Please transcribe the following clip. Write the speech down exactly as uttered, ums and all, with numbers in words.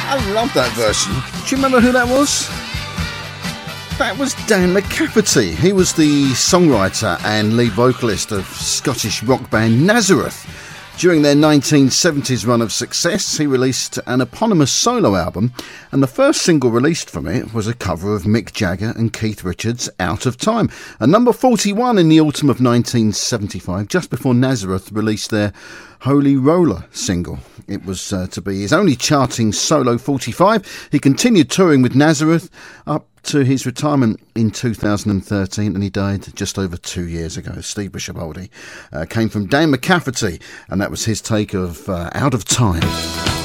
I love that version. Do you remember who that was? That was Dan McCafferty. He was the songwriter and lead vocalist of Scottish rock band Nazareth. During their nineteen seventies run of success, he released an eponymous solo album, and the first single released from it was a cover of Mick Jagger and Keith Richards' Out of Time, a number forty-one in the autumn of nineteen seventy-five, just before Nazareth released their Holy Roller single. It was uh, to be his only charting solo forty-five. He continued touring with Nazareth up to his retirement in two thousand thirteen, and he died just over two years ago. Steve Buscemi uh, came from Dan McCafferty, and that was his take of uh, Out of Time.